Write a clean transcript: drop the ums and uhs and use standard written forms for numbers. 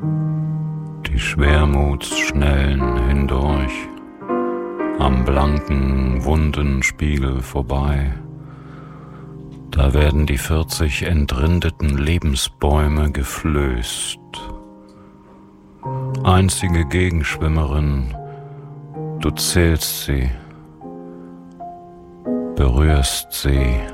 die Schwermutsschnellen hindurch, am blanken, wunden Spiegel vorbei. Da werden die 40 entrindeten Lebensbäume geflößt. Einzige Gegenschwimmerin, du zählst sie, berührst sie.